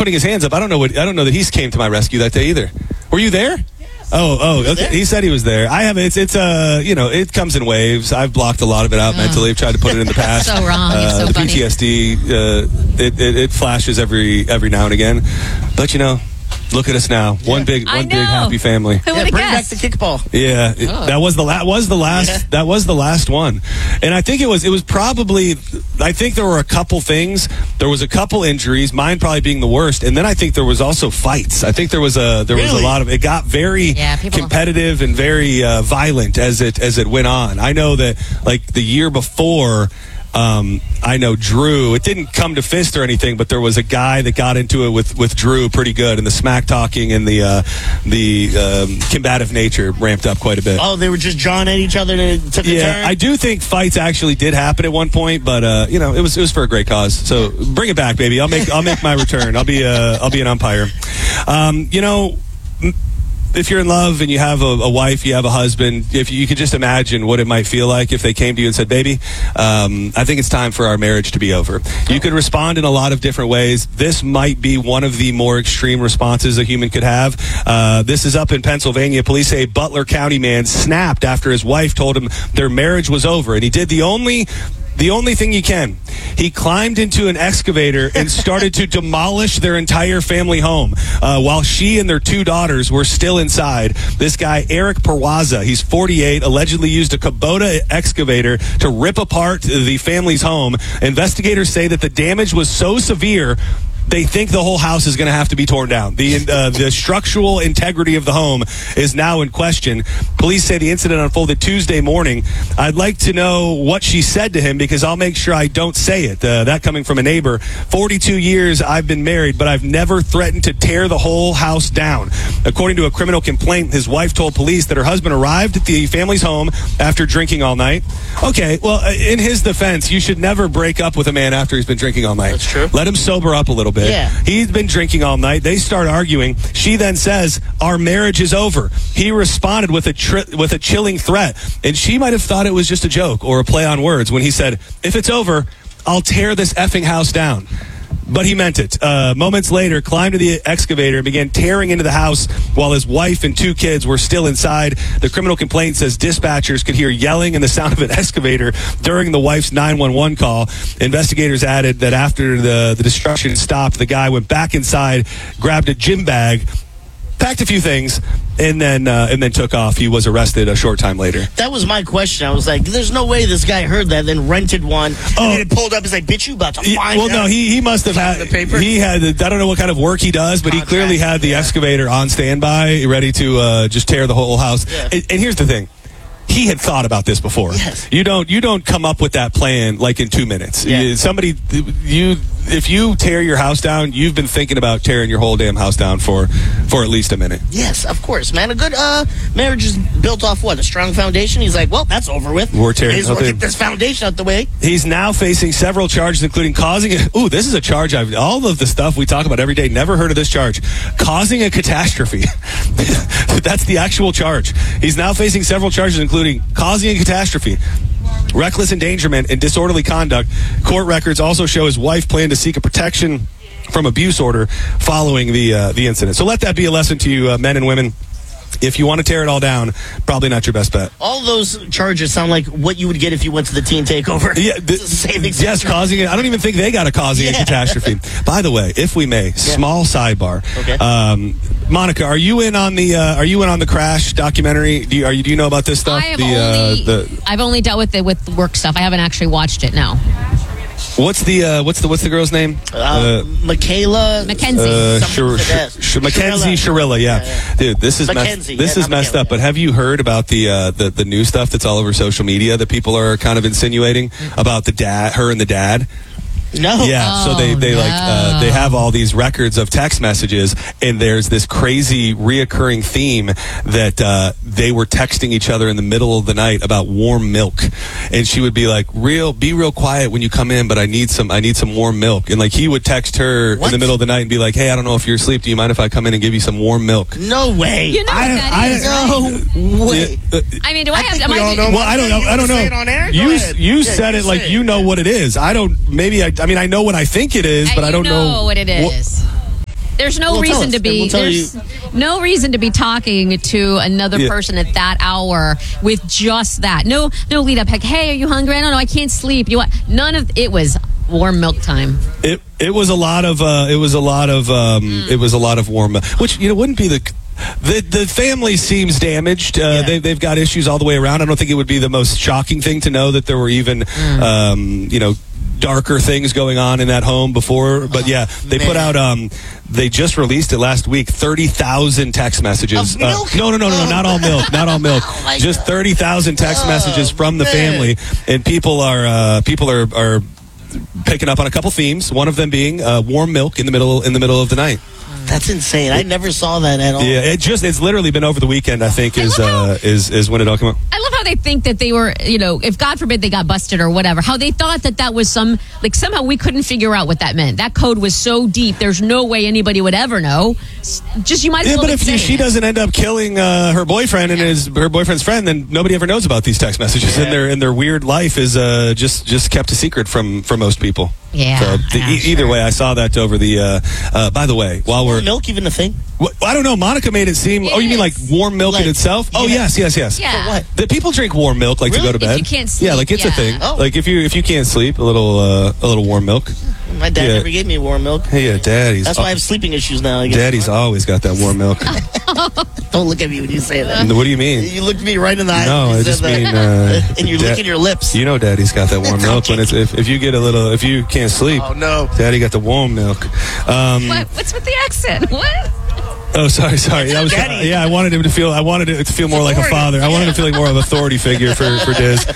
putting his hands up. I don't know that he came to my rescue that day either. Were you there? Yes. Oh, okay. He said he was there. I haven't. It's it comes in waves. I've blocked a lot of it out mentally. I've tried to put it in the past. So wrong. It's so the funny. PTSD, it flashes every now and again. But look at us now. One big happy family. Who would have bring back guessed? the kickball. Yeah, that was the last. Yeah. That was the last one, and I think it was probably. I think there were a couple things. There was a couple injuries. Mine probably being the worst, and then I think there was also fights. I think there was a lot of. It got very competitive and very violent as it went on. I know that like the year before. I know Drew, it didn't come to fist or anything, but there was a guy that got into it with Drew pretty good, and the smack talking and the combative nature ramped up quite a bit. Oh, they were just jawing at each other and it took a turn? I do think fights actually did happen at one point, but it was for a great cause. So bring it back, baby. I'll make my return. I'll be an umpire. If you're in love and you have a wife, you have a husband, if you could just imagine what it might feel like if they came to you and said, baby, I think it's time for our marriage to be over. You could respond in a lot of different ways. This might be one of the more extreme responses a human could have. This is up in Pennsylvania. Police say a Butler County man snapped after his wife told him their marriage was over, and he did the only thing he can. He climbed into an excavator and started to demolish their entire family home while she and their 2 daughters were still inside. This guy, Eric Perwaza, he's 48, allegedly used a Kubota excavator to rip apart the family's home. Investigators say that the damage was so severe they think the whole house is going to have to be torn down. The structural integrity of the home is now in question. Police say the incident unfolded Tuesday morning. I'd like to know what she said to him because I'll make sure I don't say it. That coming from a neighbor. 42 years I've been married, but I've never threatened to tear the whole house down. According to a criminal complaint, his wife told police that her husband arrived at the family's home after drinking all night. Okay, well, in his defense, you should never break up with a man after he's been drinking all night. That's true. Let him sober up a little bit. Yeah. He's been drinking all night. They start arguing. She then says, our marriage is over. He responded with a chilling threat, and she might have thought it was just a joke or a play on words when he said, if it's over, I'll tear this effing house down. But he meant it. Moments later, climbed to the excavator and began tearing into the house while his wife and 2 kids were still inside. The criminal complaint says dispatchers could hear yelling and the sound of an excavator during the wife's 911 call. Investigators added that after the destruction stopped, the guy went back inside, grabbed a gym bag, packed a few things, and then took off. He was arrested a short time later. That was my question. I was like, there's no way this guy heard that, then rented one, and then it pulled up. He's like, bitch, you about to find out. Well, no, he must have had the paper. He had, I don't know what kind of work he does, but he clearly had the excavator on standby, ready to just tear the whole house. Yeah. And here's the thing. He had thought about this before. Yes. You don't come up with that plan like in 2 minutes. Yeah. If you tear your house down, you've been thinking about tearing your whole damn house down for at least a minute. Yes, of course, man. A good marriage is built off what? A strong foundation? He's like, well, that's over with. We're tearing get this foundation out the way. He's now facing several charges, including causing this is a charge all of the stuff we talk about every day, never heard of this charge. Causing a catastrophe. That's the actual charge. He's now facing several charges, including causing a catastrophe, reckless endangerment, and disorderly conduct. Court records also show his wife planned to seek a protection from abuse order following the incident. So let that be a lesson to you, men and women. If you want to tear it all down, probably not your best bet. All those charges sound like what you would get if you went to the teen takeover. Yeah, Yes, causing it. I don't even think they got a causing a catastrophe. By the way, if we may, small sidebar. Okay. Monica, are you in on the Crash documentary? Do you know about this stuff? I've only dealt with it with work stuff. I haven't actually watched it. No. What's the girl's name? Michaela Mackenzie. Mackenzie Shirilla, yeah. Dude, this is messed up. But have you heard about the new stuff that's all over social media that people are kind of insinuating about her and the dad? No. Yeah, so they have all these records of text messages, and there's this crazy reoccurring theme that they were texting each other in the middle of the night about warm milk, and she would be like, be real quiet when you come in, but I need some warm milk. And like he would text her in the middle of the night and be like, hey, I don't know if you're asleep, do you mind if I come in and give you some warm milk? No way. You know what that is, right? No way. I mean, do I have? Well, I don't know. You said it like you know what it is. I don't. Maybe I mean, I know what I think it is, but I don't know what it is. There's no Well, tell reason us, to be. and we'll tell There's no reason to be talking to another person at that hour with just that. No lead up. Like, hey, are you hungry? I don't know. I can't sleep. You want? None of it was warm milk time. It was a lot of warm milk, which wouldn't be the family seems damaged. They've got issues all the way around. I don't think it would be the most shocking thing to know that there were even darker things going on in that home before. But they put out they just released it last week, 30,000 text messages. Of milk? No, not all milk. Not all milk. Just 30,000 text messages from the family, and people are picking up on a couple themes. One of them being warm milk in the middle of the night. That's insane. I never saw that at all. Yeah, it's literally been over the weekend. I think is when it all came out. I love how they think that they were, if God forbid they got busted or whatever, how they thought that was somehow we couldn't figure out what that meant. That code was so deep. There's no way anybody would ever know. Just you might as well. But if she doesn't end up killing her boyfriend and her boyfriend's friend, then nobody ever knows about these text messages, and their weird life is just kept a secret from most people. Yeah. So either way, I saw that over the. By the way, while we're milk even a thing? I don't know. Monica made it seem. Oh, you mean like warm milk in itself? Oh, yes. Yeah. For what? The people drink warm milk to go to bed. If you can't sleep. Yeah, like it's a thing. Oh. Like if you can't sleep, a little warm milk. My dad never gave me warm milk. Hey, Daddy's. That's why I have sleeping issues now. I guess. Daddy's always got that warm milk. Don't look at me when you say that. What do you mean? You looked me right in the eye. No, I just mean. And you're licking your lips. Daddy's got that warm milk when if you get if you can't sleep. Oh no, Daddy got the warm milk. What's with the accent? What? Oh, sorry. I wanted him to feel. I wanted it to feel more like a father. I wanted him to feel like more of an authority figure for Diz.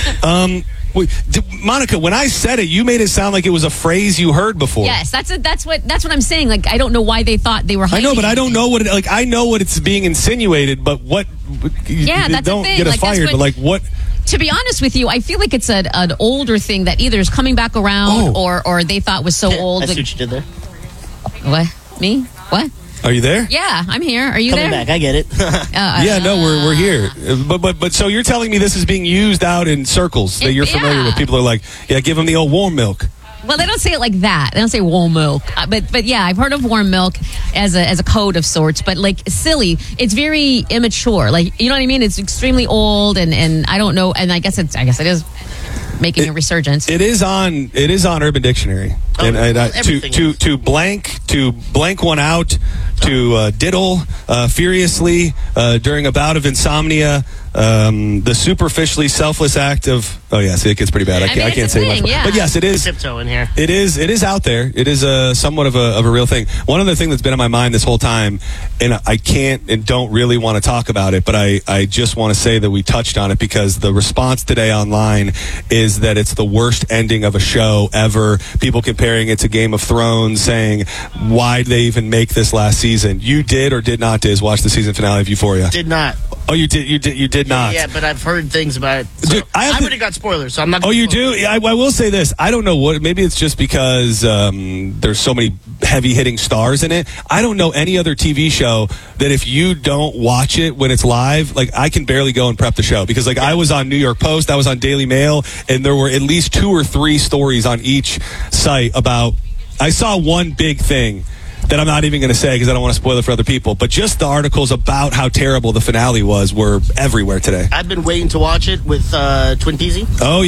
Monica, when I said it, you made it sound like it was a phrase you heard before. Yes, that's what I'm saying. Like, I don't know why they thought they were hiding. I know, but I don't know what I know what it's being insinuated, but what? Yeah, that's don't the thing. get us fired. But what? To be honest with you, I feel like it's an older thing that either is coming back around or they thought was so old. I see what you did there. What? Me? What? Are you there? Yeah, I'm here. Are you Coming there? back, I get it. We're here. But so you're telling me this is being used out in circles that you're familiar with. People are like, give them the old warm milk. Well, they don't say it like that. They don't say warm milk. But yeah, I've heard of warm milk as a code of sorts. But like silly, it's very immature. Like, you know what I mean? It's extremely old, and I don't know. And I guess it is making a resurgence. It is on Urban Dictionary. To blank one out, to diddle furiously during a bout of insomnia, the superficially selfless act of. Oh yes, it gets pretty bad. I can't say much more. Yeah. But yes, it is. Tiptoe in here. It is out there. It is somewhat of a real thing. One other thing that's been on my mind this whole time, and I can't and don't really want to talk about it, but I just want to say that we touched on it because the response today online is that it's the worst ending of a show ever. People comparing it to Game of Thrones, saying, why'd they even make this last season? You did or did not, Diz, watch the season finale of Euphoria? Did not. Oh, you did not. Yeah, but I've heard things about it. So Dude, I already got spoilers, so I'm not. Oh, you do? I will say this. I don't know what. Maybe it's just because there's so many heavy-hitting stars in it. I don't know any other TV show that if you don't watch it when it's live, like I can barely go and prep the show because I was on New York Post, I was on Daily Mail, and there were at least 2 or 3 stories on each site about. I saw one big thing that I'm not even going to say because I don't want to spoil it for other people. But just the articles about how terrible the finale were everywhere today. I've been waiting to watch it with Twin Peasy. Oh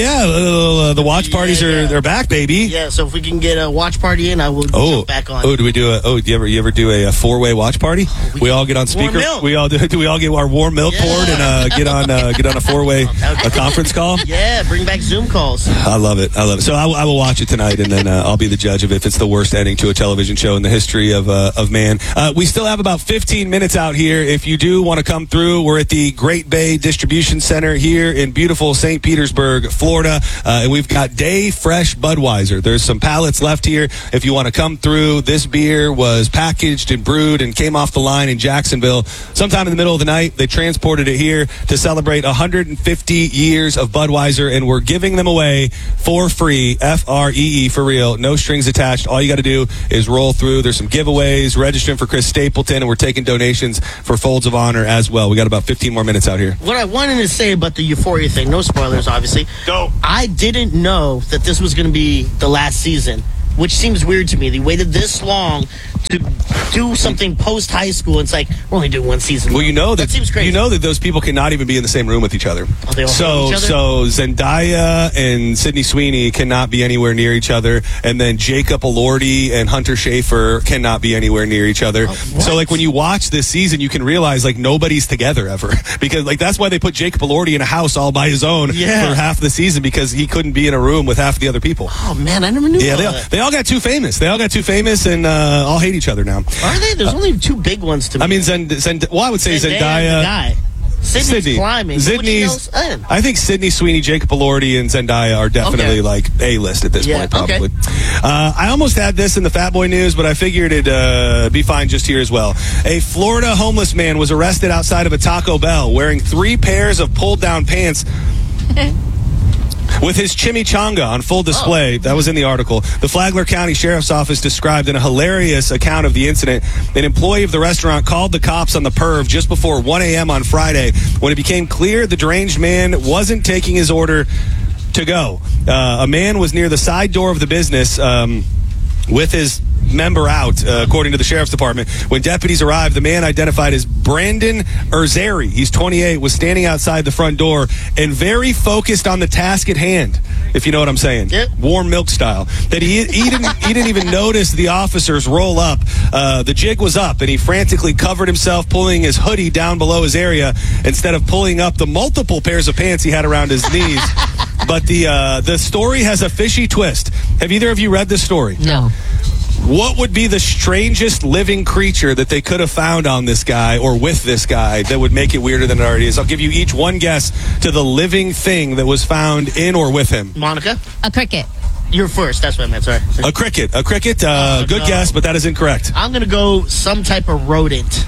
yeah. The watch parties they're back, baby. Yeah, so if we can get a watch party in, I will jump back on. Oh, do we do do you ever do a 4-way watch party? We all get on speaker. We all do we all get our warm milk poured and get on a 4-way a conference call? Yeah, bring back Zoom calls. I love it. So I will watch it tonight, and then I'll be the judge of if it's the worst ending to a television show in the history of man. We still have about 15 minutes out here. If you do want to come through, we're at the Great Bay Distribution Center here in beautiful St. Petersburg, Florida, and we've got Day Fresh Budweiser. There's some pallets left here. If you want to come through, this beer was packaged and brewed and came off the line in Jacksonville sometime in the middle of the night. They transported it here to celebrate 150 years of Budweiser, and we're giving them away for free, Free, for real, no strings attached. All you got to do is roll through. There's some giveaways, registering for Chris Stapleton, and we're taking donations for Folds of Honor as well. We got about 15 more minutes out here. What I wanted to say about the Euphoria thing, no spoilers, obviously. Go. I didn't know that this was going to be the last season which seems weird to me. They waited this long to do something post high school. It's like, we're only doing one season. Well, you know that seems crazy. You know that those people cannot even be in the same room with each other. Oh, they all hate each other? So Zendaya and Sydney Sweeney cannot be anywhere near each other, and then Jacob Elordi and Hunter Schafer cannot be anywhere near each other. So like when you watch this season, you can realize like nobody's together ever because like that's why they put Jacob Elordi in a house all by his own for half the season because he couldn't be in a room with half the other people. Oh man, I never knew. Yeah, they all got too famous. They all got too famous and all hate each other now. Are they? There's only two big ones to me. I mean, I would say Zendaya. Sydney's climbing. I think Sydney Sweeney, Jacob Elordi, and Zendaya are definitely like A-list at this point, probably. Okay. I almost had this in the Fat Boy News, but I figured it'd be fine just here as well. A Florida homeless man was arrested outside of a Taco Bell wearing 3 pairs of pulled-down pants with his chimichanga on full display. That was in the article. The Flagler County Sheriff's Office described in a hilarious account of the incident. An employee of the restaurant called the cops on the perv just before 1 a.m. on Friday when it became clear the deranged man wasn't taking his order to go. A man was near the side door of the business with his member out, according to the sheriff's department. When deputies arrived, the man identified as Brandon Erzeri, he's 28, was standing outside the front door and very focused on the task at hand, if you know what I'm saying. Yep. Warm milk style. That he didn't even notice the officers roll up. The jig was up, and he frantically covered himself, pulling his hoodie down below his area instead of pulling up the multiple pairs of pants he had around his knees. But the story has a fishy twist. Have either of you read this story? No. What would be the strangest living creature that they could have found on this guy or with this guy that would make it weirder than it already is? I'll give you each one guess to the living thing that was found in or with him. Monica? A cricket. You're first. That's what I meant. Sorry. A cricket. Good guess, but that is incorrect. I'm going to go some type of rodent.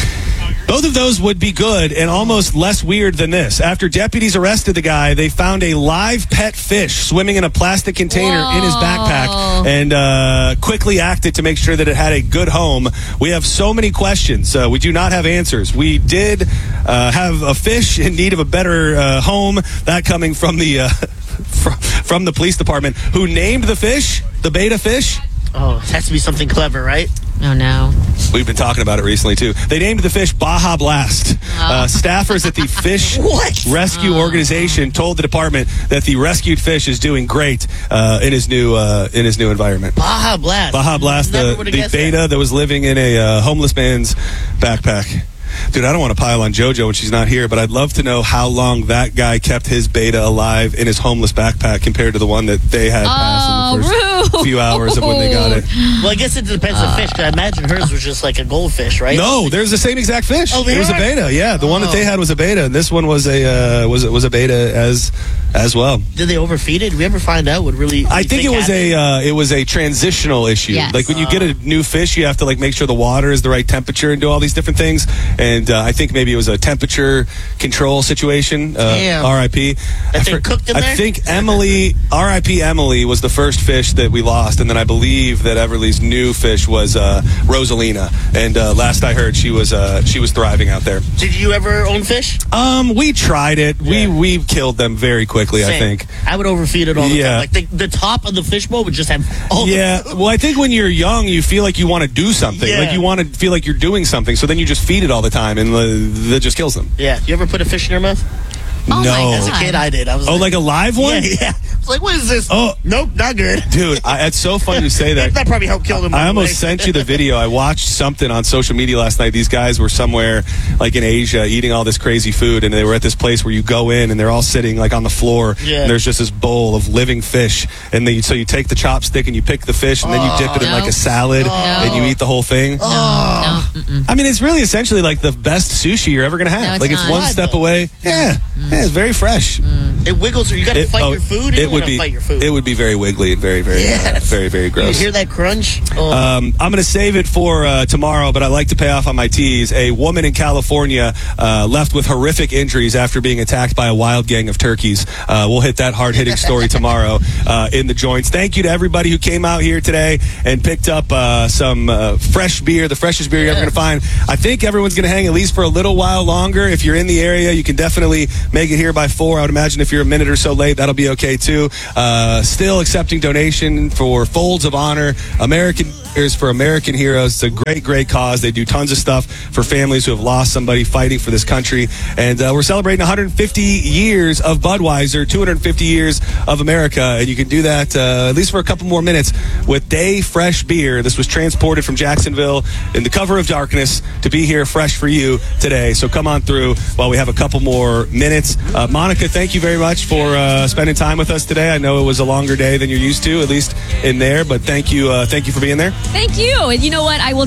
Both of those would be good and almost less weird than this. After deputies arrested the guy, they found a live pet fish swimming in a plastic container in his backpack and quickly acted to make sure that it had a good home. We have so many questions. We do not have answers. We did have a fish in need of a better home. That coming from the from the police department, who named the fish, the beta fish. Oh, it has to be something clever, right? Oh, no. We've been talking about it recently, too. They named the fish Baja Blast. Staffers at the Fish Rescue Organization told the department that the rescued fish is doing great in his new environment. Baja Blast. Baja Blast, the beta that was living in a homeless man's backpack. Dude, I don't want to pile on JoJo when she's not here, but I'd love to know how long that guy kept his beta alive in his homeless backpack compared to the one that they had passed in the first few hours of when they got it. Well, I guess it depends on the fish, because I imagine hers was just like a goldfish, right? No, there's the same exact fish. Oh, it was a beta, yeah. The one that they had was a beta, and this one was a beta as well. Did they overfeed it? Did we ever find out what really? I think it was a transitional issue. Yes. Like when you get a new fish, you have to like make sure the water is the right temperature and do all these different things. And I think maybe it was a temperature control situation. R.I.P. Cooked in there? I think R.I.P. Emily was the first fish that we lost, and then I believe that Everly's new fish was Rosalina. And last I heard, she was thriving out there. Did you ever own fish? We tried it. Yeah. We killed them very quickly. Same. I think I would overfeed it all the time. Like the top of the fishbowl would just have all the food. Well, I think when you're young, you feel like you want to do something. Yeah. Like you want to feel like you're doing something. So then you just feed it all the time, and that just kills them. Yeah. You ever put a fish in your mouth? Oh no. As a kid, I did. I was like a live one? Yeah. I was like, what is this? Oh. Nope, not good. Dude, it's so funny to say that. That probably helped kill them. I almost sent you the video. I watched something on social media last night. These guys were somewhere like in Asia eating all this crazy food, and they were at this place where you go in and they're all sitting like on the floor, and there's just this bowl of living fish. And then so you take the chopstick and you pick the fish, and then you dip it in like a salad, and you eat the whole thing. I mean, it's really essentially like the best sushi you're ever going to have. No, it's one step away. Yeah, it's very fresh. It wiggles, or you got to fight your food. It would be very wiggly and very, very, very, very gross. You hear that crunch? I'm going to save it for tomorrow, but I like to pay off on my teas. A woman in California left with horrific injuries after being attacked by a wild gang of turkeys. We'll hit that hard-hitting story tomorrow in the joints. Thank you to everybody who came out here today and picked up some fresh beer, the freshest beer you're ever going to find. I think everyone's going to hang at least for a little while longer. If you're in the area, you can definitely make it here by 4. I would imagine if you're you're a minute or so late, that'll be okay too. Still accepting donation for Folds of Honor, American Heroes for American Heroes. It's a great, great cause. They do tons of stuff for families who have lost somebody fighting for this country. And we're celebrating 150 years of Budweiser, 250 years of America. And you can do that at least for a couple more minutes with Day Fresh Beer. This was transported from Jacksonville in the cover of darkness to be here fresh for you today. So come on through while we have a couple more minutes. Monica, thank you very much for spending time with us today. I know it was a longer day than you're used to, at least in there, but thank you for being there. Thank you. And you know what? I will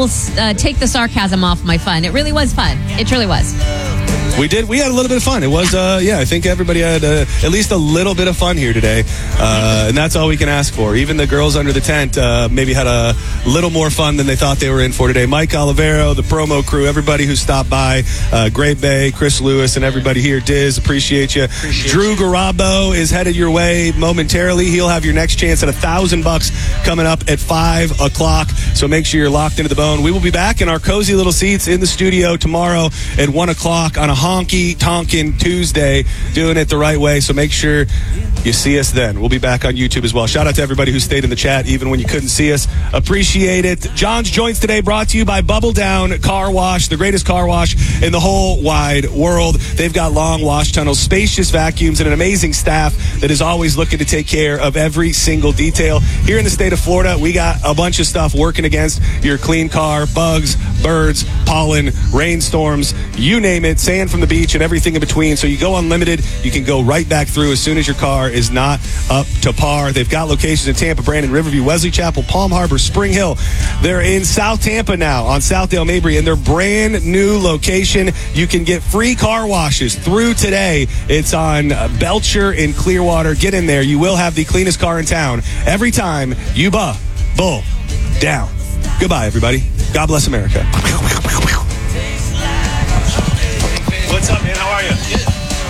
take the sarcasm off my fun. It really was fun. It truly was. We had a little bit of fun. It was, I think everybody had at least a little bit of fun here today. And that's all we can ask for. Even the girls under the tent maybe had a little more fun than they thought they were in for today. Mike Olivero, the promo crew, everybody who stopped by, Great Bay, Chris Lewis, and everybody here. Diz, appreciate you. Drew Garabo is headed your way momentarily. He'll have your next chance at $1,000 coming up at 5 o'clock. So make sure you're locked into the bone. We will be back in our cozy little seats in the studio tomorrow at 1 o'clock on a honky-tonkin' Tuesday, doing it the right way. So make sure you see us then. We'll be back on YouTube as well. Shout out to everybody who stayed in the chat even when you couldn't see us. Appreciate it. John's Joints today brought to you by Bubble Down Car Wash, the greatest car wash in the whole wide world. They've got long wash tunnels, spacious vacuums, and an amazing staff that is always looking to take care of every single detail. Here in the state of Florida, we got a bunch of stuff working against your clean car: bugs, birds, pollen, rainstorms, you name it, sand from the beach and everything in between. So you go unlimited, you can go right back through as soon as your car is not up to par. They've got locations in Tampa, Brandon, Riverview, Wesley Chapel, Palm Harbor, Spring Hill. They're in South Tampa now on Southdale Mabry in their brand new location. You can get free car washes through today. It's on Belcher in Clearwater. Get in there. You will have the cleanest car in town every time you bull down. Goodbye, everybody. God bless America.